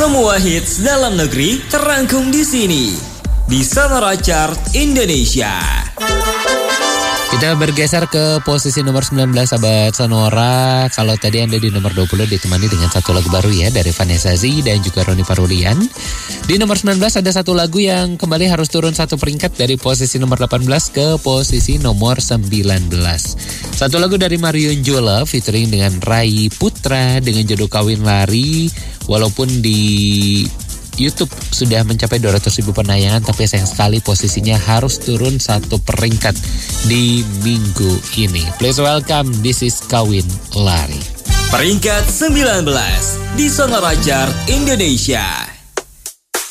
Semua hits dalam negeri terangkum di sini di Sonora Chart Indonesia. Kita bergeser ke posisi nomor 19 sahabat Sonora. Kalau tadi Anda di nomor 20 ditemani dengan satu lagu baru ya dari Vanessa Z dan juga Roni Parulian. Di nomor 19 ada satu lagu yang kembali harus turun satu peringkat dari posisi nomor 18 ke posisi nomor 19. Satu lagu dari Marion Jola featuring dengan Rai Putra dengan judul Kawin Lari. Walaupun di YouTube sudah mencapai 200.000 penayangan, tapi sayang sekali posisinya harus turun satu peringkat di minggu ini. Please welcome, this is Kawin Lari. Peringkat 19 di Sonora Chart Indonesia.